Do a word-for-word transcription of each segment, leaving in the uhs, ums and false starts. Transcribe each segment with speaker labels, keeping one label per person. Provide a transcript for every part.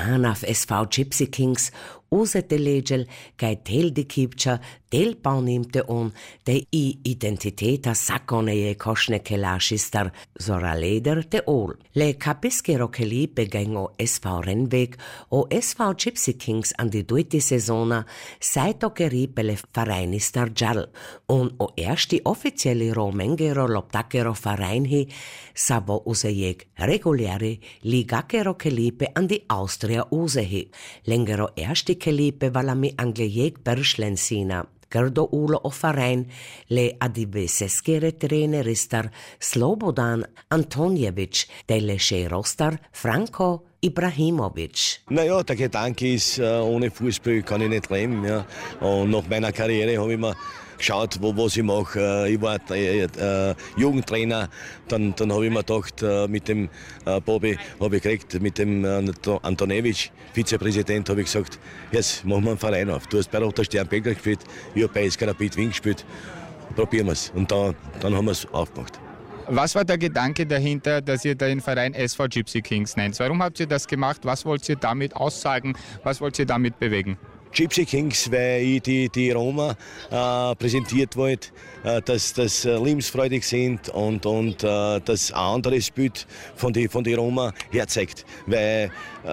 Speaker 1: Anaf S V Gypsy Kings usete legel che tel di kipcha del paunimte on de i identiteta sakoneje košne kelašistar zora leder te ol. Le kapiskero keli begengo S V Renweg o S V Gypsy Kings an die duiti sezona seito keri pele vereinistar jal on o ersti offizielli romengero loptakero vereinhi sabo usejek reguläre ligakero kelipe an die Austria usehi. Lengero ersti kelipe valami anglejek peršlensina. Grdo ulo o verein le adibeseskere treneristar Slobodan Antonjevic, dele Rostar Franko Ibrahimovic.
Speaker 2: Naja, der Gedanke ist, ohne Fußball kann ich nicht leben. Ja. Und nach meiner Karriere habe ich mir geschaut, wo, was ich mache. Ich war äh, Jugendtrainer, dann, dann habe ich mir gedacht, äh, mit dem äh, Bobby habe ich gekriegt, mit dem äh, Antonjevic, Vizepräsident, habe ich gesagt, jetzt machen wir einen Verein auf. Du hast bei Roter Stern Belgrad gespielt, ich habe bei S K Rapid Wien gespielt, probieren wir es. Und da, dann haben wir es aufgemacht.
Speaker 3: Was war der Gedanke dahinter, dass ihr den Verein S V Gypsy Kings nennt? Warum habt ihr das gemacht? Was wollt ihr damit aussagen? Was wollt ihr damit bewegen?
Speaker 2: Gypsy Kings, weil ich die, die Roma äh, präsentiert wollte, äh, dass das äh, lebensfreudig sind und, und äh, das ein anderes Bild von den von die Roma herzeigt. Weil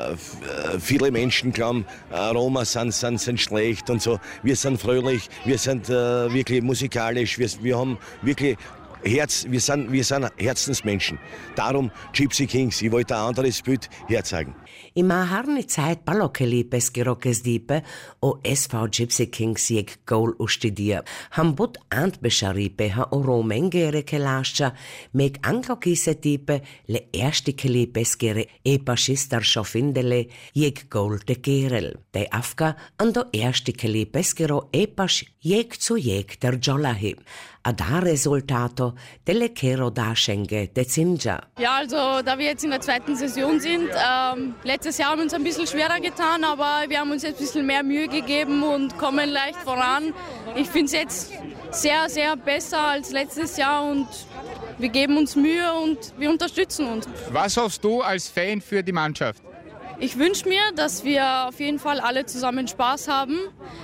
Speaker 2: äh, viele Menschen glauben, äh, Roma sind, sind, sind schlecht und so. Wir sind fröhlich, wir sind äh, wirklich musikalisch, wir, wir haben wirklich Herz, wir sind, wir sind Herzensmenschen. Darum Gypsy Kings, ich wollte ein anderes Bild herzeigen.
Speaker 1: Ima harni Zeit balokeli peskirokes dipe o S V Gypsy Kings jek goal ustidia. Hambut ant bescharipe ha o romengere kelascha meg anglokise dipe le ersti keli peskere e paschistar schofindele jek goal de kerel. De afka ando ersti keli peskero e pasch jek zu jek der Jolahi. A da Resultato delle Kero da Schenge de Zinja.
Speaker 4: Ja, also da wir jetzt in der zweiten Saison sind, ähm, letztes Jahr haben wir uns ein bisschen schwerer getan, aber wir haben uns jetzt ein bisschen mehr Mühe gegeben und kommen leicht voran. Ich finde es jetzt sehr, sehr besser als letztes Jahr und wir geben uns Mühe und wir unterstützen uns.
Speaker 3: Was hoffst du als Fan für die Mannschaft?
Speaker 4: Ich wünsche mir, dass wir auf jeden Fall alle zusammen Spaß haben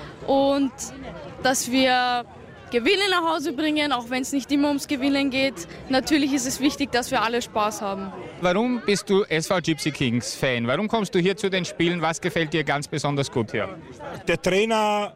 Speaker 4: und dass wir Gewinne nach Hause bringen, auch wenn es nicht immer ums Gewinnen geht. Natürlich ist es wichtig, dass wir alle Spaß haben.
Speaker 3: Warum bist du S V Gypsy Kings Fan? Warum kommst du hier zu den Spielen? Was gefällt dir ganz besonders gut hier?
Speaker 5: Der Trainer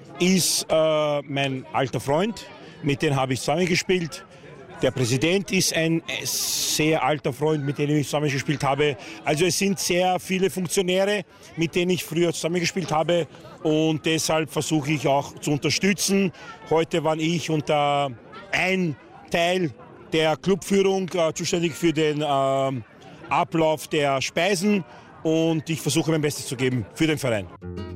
Speaker 5: ist äh, mein alter Freund, mit dem habe ich zusammengespielt. Der Präsident ist ein sehr alter Freund, mit dem ich zusammengespielt habe. Also es sind sehr viele Funktionäre, mit denen ich früher zusammengespielt habe. Und deshalb versuche ich auch zu unterstützen. Heute war ich und äh, ein Teil der Clubführung äh, zuständig für den äh, Ablauf der Speisen. Und ich versuche mein Bestes zu geben für den Verein.